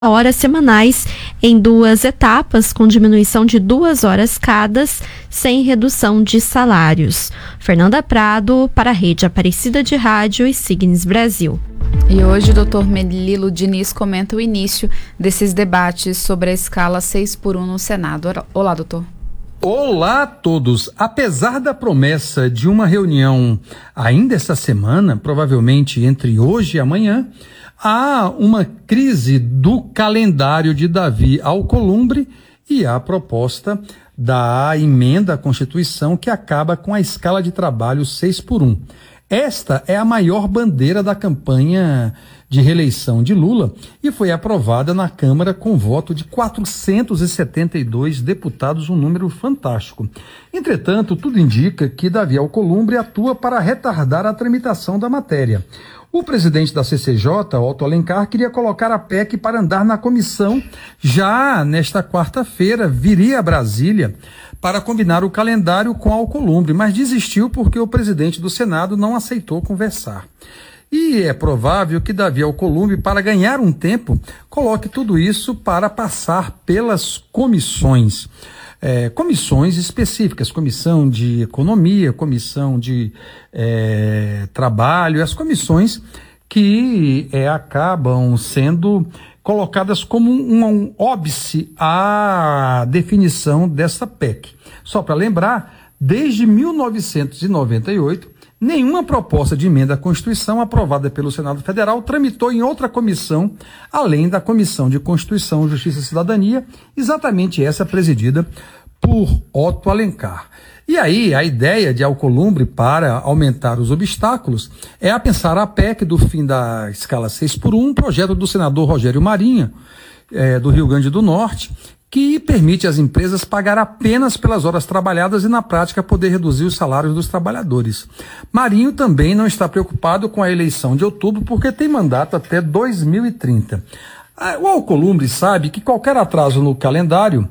horas semanais em 2 etapas, com diminuição de 2 horas cada, sem redução de salários. Fernanda Prado, para a Rede Aparecida de Rádio e Signes Brasil. E hoje o Dr. Melilo Diniz comenta o início desses debates sobre a escala 6x1 no Senado. Olá, doutor. Olá a todos. Apesar da promessa de uma reunião ainda esta semana, provavelmente entre hoje e amanhã, há uma crise do calendário de Davi Alcolumbre e a proposta da emenda à Constituição que acaba com a escala de trabalho 6x1. Esta é a maior bandeira da campanha de reeleição de Lula e foi aprovada na Câmara com voto de 472 deputados, um número fantástico. Entretanto, tudo indica que Davi Alcolumbre atua para retardar a tramitação da matéria. O presidente da CCJ, Otto Alencar, queria colocar a PEC para andar na comissão já nesta quarta-feira, viria a Brasília para combinar o calendário com Alcolumbre, mas desistiu porque o presidente do Senado não aceitou conversar. E é provável que Davi Alcolumbre, para ganhar um tempo, coloque tudo isso para passar pelas comissões. Comissões específicas, comissão de economia, comissão de trabalho, as comissões que acabam sendo colocadas como um óbice à definição dessa PEC. Só para lembrar, desde 1998, nenhuma proposta de emenda à Constituição aprovada pelo Senado Federal tramitou em outra comissão, além da Comissão de Constituição, Justiça e Cidadania, exatamente essa presidida por Otto Alencar. E aí, a ideia de Alcolumbre para aumentar os obstáculos é a pensar a PEC do fim da escala 6x1, um projeto do senador Rogério Marinho, do Rio Grande do Norte, que permite às empresas pagar apenas pelas horas trabalhadas e, na prática, poder reduzir os salários dos trabalhadores. Marinho também não está preocupado com a eleição de outubro, porque tem mandato até 2030. O Alcolumbre sabe que qualquer atraso no calendário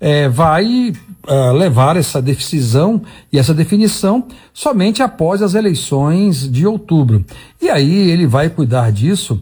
vai levar essa decisão e essa definição somente após as eleições de outubro. E aí ele vai cuidar disso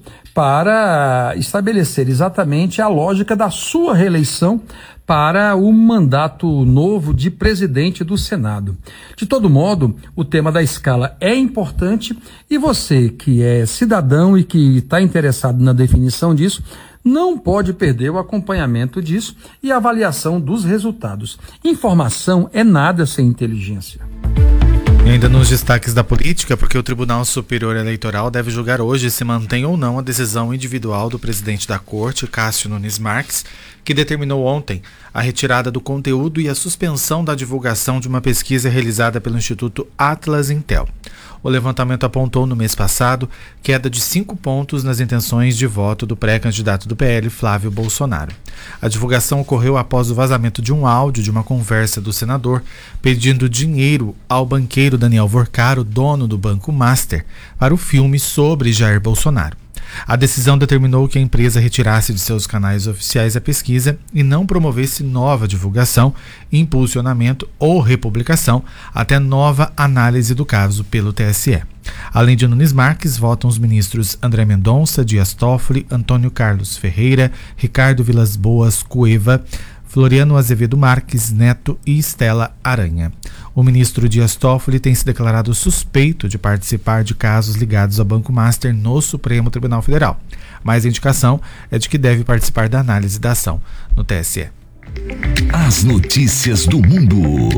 para estabelecer exatamente a lógica da sua reeleição para o mandato novo de presidente do Senado. De todo modo, o tema da escala é importante e você que é cidadão e que está interessado na definição disso, não pode perder o acompanhamento disso e a avaliação dos resultados. Informação é nada sem inteligência. E ainda nos destaques da política, porque o Tribunal Superior Eleitoral deve julgar hoje se mantém ou não a decisão individual do presidente da Corte, Cássio Nunes Marques, que determinou ontem a retirada do conteúdo e a suspensão da divulgação de uma pesquisa realizada pelo Instituto Atlas Intel. O levantamento apontou no mês passado queda de 5 pontos nas intenções de voto do pré-candidato do PL, Flávio Bolsonaro. A divulgação ocorreu após o vazamento de um áudio de uma conversa do senador pedindo dinheiro ao banqueiro Daniel Vorcaro, dono do Banco Master, para o filme sobre Jair Bolsonaro. A decisão determinou que a empresa retirasse de seus canais oficiais a pesquisa e não promovesse nova divulgação, impulsionamento ou republicação até nova análise do caso pelo TSE. Além de Nunes Marques, votam os ministros André Mendonça, Dias Toffoli, Antônio Carlos Ferreira, Ricardo Vilas Boas Cueva, Floriano Azevedo Marques Neto e Estela Aranha. O ministro Dias Toffoli tem se declarado suspeito de participar de casos ligados ao Banco Master no Supremo Tribunal Federal, mas a indicação é de que deve participar da análise da ação no TSE. As notícias do mundo.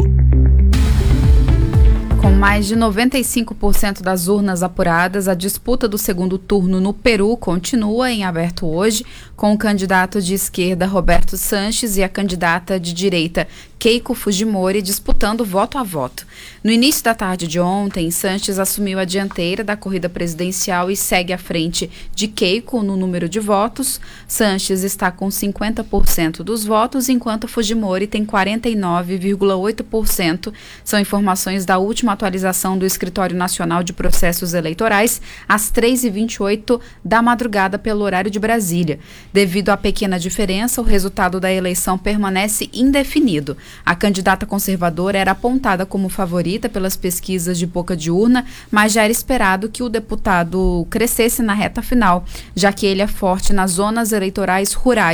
Com mais de 95% das urnas apuradas, a disputa do segundo turno no Peru continua em aberto hoje, com o candidato de esquerda Roberto Sanches e a candidata de direita Keiko Fujimori disputando voto a voto. No início da tarde de ontem, Sanches assumiu a dianteira da corrida presidencial e segue à frente de Keiko no número de votos. Sanches está com 50% dos votos, enquanto Fujimori tem 49,8%. São informações da última atualização do Escritório Nacional de Processos Eleitorais, às 3h28 da madrugada pelo horário de Brasília. Devido à pequena diferença, o resultado da eleição permanece indefinido. A candidata conservadora era apontada como favorita pelas pesquisas de boca de urna, mas já era esperado que o deputado crescesse na reta final, já que ele é forte nas zonas eleitorais rurais